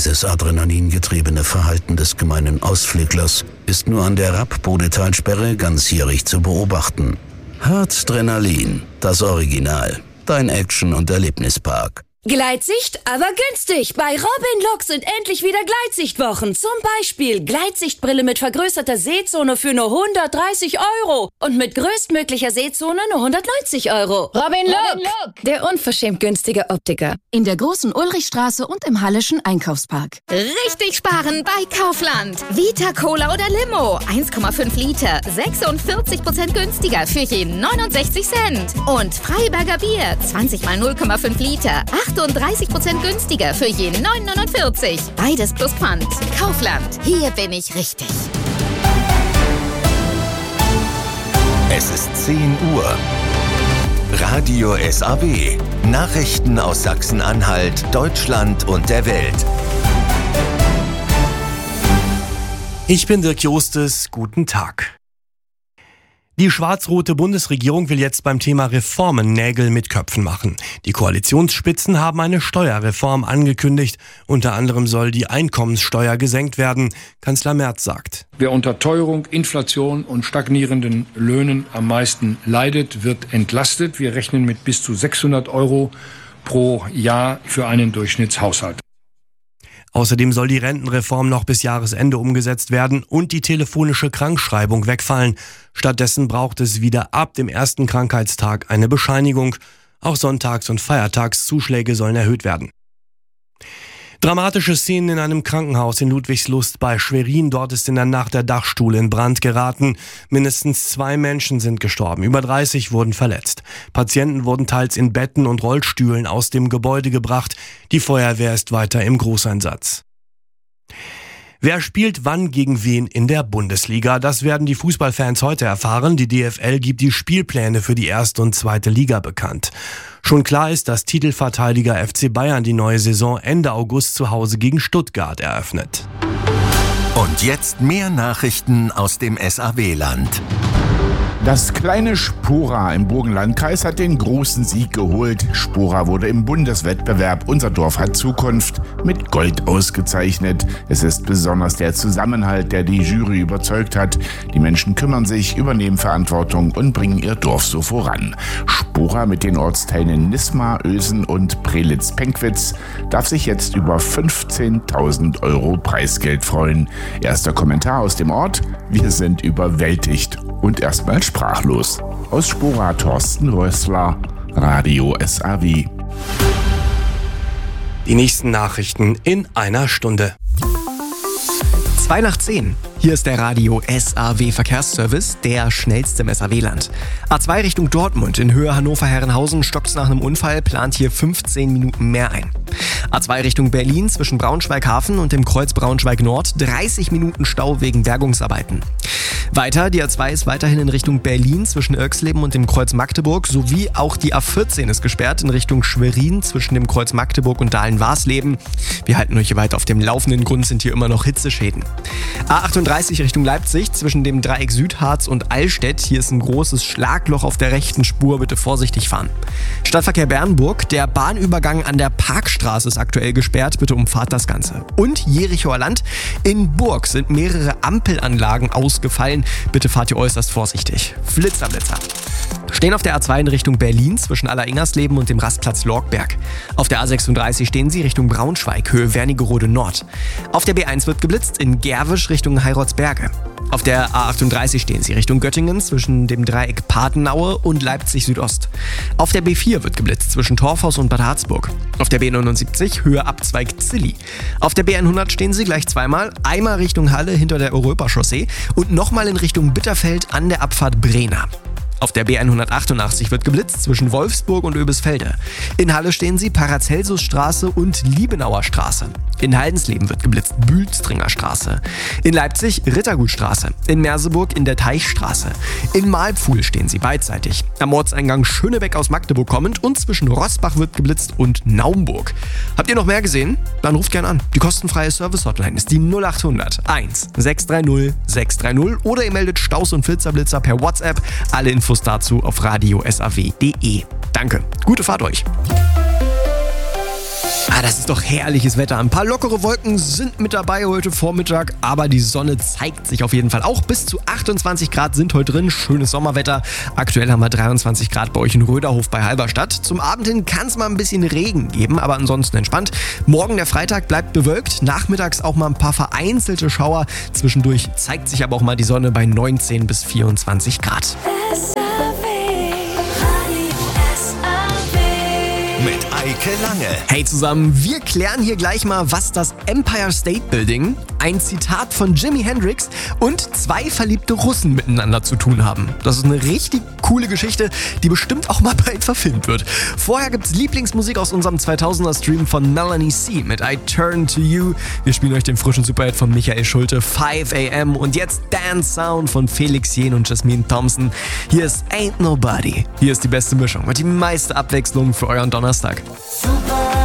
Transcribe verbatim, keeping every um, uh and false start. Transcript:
Dieses adrenalingetriebene Verhalten des gemeinen Ausflüglers ist nur an der Rapp-Bodetalsperre ganzjährig zu beobachten. Harzdrenalin, das Original. Dein Action- und Erlebnispark. Gleitsicht, aber günstig. Bei Robin Look sind endlich wieder Gleitsichtwochen. Zum Beispiel Gleitsichtbrille mit vergrößerter Sehzone für nur hundertdreißig Euro. Und mit größtmöglicher Sehzone nur hundertneunzig Euro. Robin Look, Look, der unverschämt günstige Optiker. In der Großen Ulrichstraße und im Hallischen Einkaufspark. Richtig sparen bei Kaufland. Vita Cola oder Limo. eins Komma fünf Liter. sechsundvierzig Prozent günstiger für je neunundsechzig Cent. Und Freiberger Bier. zwanzig mal null Komma fünf Liter. achtunddreißig Prozent günstiger für je neun neunundvierzig. Beides plus Pfand. Kaufland. Hier bin ich richtig. Es ist zehn Uhr. Radio S A W. Nachrichten aus Sachsen-Anhalt, Deutschland und der Welt. Ich bin Dirk Jostes. Guten Tag. Die schwarz-rote Bundesregierung will jetzt beim Thema Reformen Nägel mit Köpfen machen. Die Koalitionsspitzen haben eine Steuerreform angekündigt. Unter anderem soll die Einkommenssteuer gesenkt werden. Kanzler Merz sagt: Wer unter Teuerung, Inflation und stagnierenden Löhnen am meisten leidet, wird entlastet. Wir rechnen mit bis zu sechshundert Euro pro Jahr für einen Durchschnittshaushalt. Außerdem soll die Rentenreform noch bis Jahresende umgesetzt werden und die telefonische Krankschreibung wegfallen. Stattdessen braucht es wieder ab dem ersten Krankheitstag eine Bescheinigung. Auch Sonntags- und Feiertagszuschläge sollen erhöht werden. Dramatische Szenen in einem Krankenhaus in Ludwigslust bei Schwerin. Dort ist in der Nacht der Dachstuhl in Brand geraten. Mindestens zwei Menschen sind gestorben. Über dreißig wurden verletzt. Patienten wurden teils in Betten und Rollstühlen aus dem Gebäude gebracht. Die Feuerwehr ist weiter im Großeinsatz. Wer spielt wann gegen wen in der Bundesliga? Das werden die Fußballfans heute erfahren. Die D F L gibt die Spielpläne für die erste und zweite Liga bekannt. Schon klar ist, dass Titelverteidiger F C Bayern die neue Saison Ende August zu Hause gegen Stuttgart eröffnet. Und jetzt mehr Nachrichten aus dem S A W-Land. Das kleine Spora im Burgenlandkreis hat den großen Sieg geholt. Spora wurde im Bundeswettbewerb Unser Dorf hat Zukunft mit Gold ausgezeichnet. Es ist besonders der Zusammenhalt, der die Jury überzeugt hat. Die Menschen kümmern sich, übernehmen Verantwortung und bringen ihr Dorf so voran. Spora mit den Ortsteilen Nisma, Ösen und Prelitz-Penkwitz darf sich jetzt über fünfzehntausend Euro Preisgeld freuen. Erster Kommentar aus dem Ort: Wir sind überwältigt und erstmal sprachlos. Aus Spora Thorsten Rössler, Radio S A W. Die nächsten Nachrichten in einer Stunde. zwei nach zehn. Hier ist der Radio S A W Verkehrsservice, der schnellste im S A W-Land. A zwei Richtung Dortmund in Höhe Hannover-Herrenhausen stockt's nach einem Unfall, plant hier fünfzehn Minuten mehr ein. A zwei Richtung Berlin zwischen Braunschweig-Hafen und dem Kreuz Braunschweig-Nord, dreißig Minuten Stau wegen Bergungsarbeiten. Weiter, die A zwei ist weiterhin in Richtung Berlin zwischen Irxleben und dem Kreuz Magdeburg, sowie auch die A vierzehn ist gesperrt in Richtung Schwerin zwischen dem Kreuz Magdeburg und Dahlen-Warsleben. Wir halten euch hier weit auf dem laufenden Grund, sind hier immer noch Hitzeschäden. A achtunddreißig Richtung Leipzig zwischen dem Dreieck Südharz und Allstedt. Hier ist ein großes Schlagloch auf der rechten Spur, bitte vorsichtig fahren. Stadtverkehr Bernburg, der Bahnübergang an der Parkstraße ist aktuell gesperrt, bitte umfahrt das Ganze. Und Jerichoer Land, in Burg sind mehrere Ampelanlagen ausgefallen, bitte fahrt ihr äußerst vorsichtig. Flitzer, Blitzer. Stehen auf der A zwei in Richtung Berlin zwischen Aller-Ingersleben und dem Rastplatz Lorgberg. Auf der A sechsunddreißig stehen sie Richtung Braunschweig, Höhe Wernigerode Nord. Auf der B eins wird geblitzt in Gerwisch Richtung Heiratsberge. Auf der A achtunddreißig stehen sie Richtung Göttingen zwischen dem Dreieck Patenaue und Leipzig Südost. Auf der B vier wird geblitzt zwischen Torfhaus und Bad Harzburg. Auf der B neunundsiebzig Höhe Abzweig Zilli. Auf der B hundert stehen sie gleich zweimal, einmal Richtung Halle hinter der Europa-Chaussee und nochmal in Richtung Bitterfeld an der Abfahrt Brena. Auf der B hundertachtundachtzig wird geblitzt zwischen Wolfsburg und Oebisfelde. In Halle stehen sie Paracelsusstraße und Liebenauer Straße. In Haldensleben wird geblitzt Bülstringer Straße. In Leipzig Rittergutstraße. In Merseburg in der Teichstraße. In Mahlpfuhl stehen sie beidseitig. Am Ortseingang Schönebeck aus Magdeburg kommend und zwischen Rossbach wird geblitzt und Naumburg. Habt ihr noch mehr gesehen? Dann ruft gern an. Die kostenfreie Service-Hotline ist die null achthundert eins sechs drei null sechs drei null oder ihr meldet Staus und Flitzer-Blitzer per WhatsApp. Alle Infos dazu auf radio s a w punkt d e. Danke, gute Fahrt euch. Ja, das ist doch herrliches Wetter. Ein paar lockere Wolken sind mit dabei heute Vormittag, aber die Sonne zeigt sich auf jeden Fall auch. Bis zu achtundzwanzig Grad sind heute drin. Schönes Sommerwetter. Aktuell haben wir dreiundzwanzig Grad bei euch in Röderhof bei Halberstadt. Zum Abend hin kann es mal ein bisschen Regen geben, aber ansonsten entspannt. Morgen der Freitag bleibt bewölkt. Nachmittags auch mal ein paar vereinzelte Schauer. Zwischendurch zeigt sich aber auch mal die Sonne bei neunzehn bis vierundzwanzig Grad. Mit Eike Lange. Hey zusammen, wir klären hier gleich mal, was das Empire State Building, ein Zitat von Jimi Hendrix und zwei verliebte Russen miteinander zu tun haben. Das ist eine richtig coole Geschichte, die bestimmt auch mal bald verfilmt wird. Vorher gibt's Lieblingsmusik aus unserem zweitausender Stream von Melanie C. mit I Turn to You. Wir spielen euch den frischen Superhit von Michael Schulte, five a m und jetzt Dance Sound von Felix Jähn und Jasmine Thompson. Hier ist Ain't Nobody. Hier ist die beste Mischung und die meiste Abwechslung für euren Donnerstag.